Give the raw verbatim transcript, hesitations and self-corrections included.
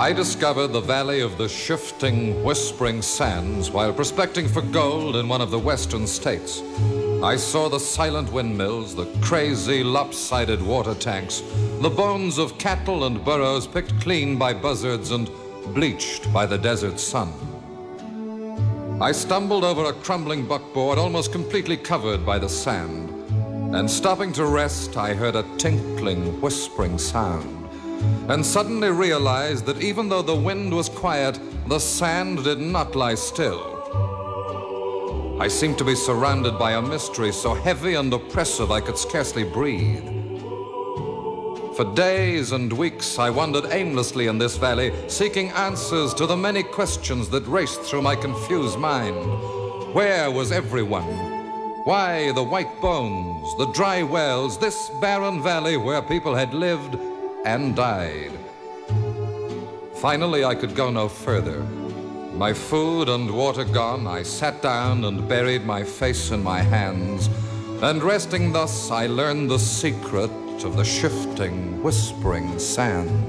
I discovered the valley of the shifting, whispering sands while prospecting for gold in one of the western states. I saw the silent windmills, the crazy, lopsided water tanks, the bones of cattle and burros picked clean by buzzards and bleached by the desert sun. I stumbled over a crumbling buckboard almost completely covered by the sand, and stopping to rest, I heard a tinkling, whispering sound, and suddenly realized that even though the wind was quiet, the sand did not lie still. I seemed to be surrounded by a mystery so heavy and oppressive I could scarcely breathe. For days and weeks, I wandered aimlessly in this valley, seeking answers to the many questions that raced through my confused mind. Where was everyone? Why the white bones, the dry wells, this barren valley where people had lived and died? Finally, I could go no further. My food and water gone, I sat down and buried my face in my hands, and resting thus, I learned the secret of the shifting, whispering sands.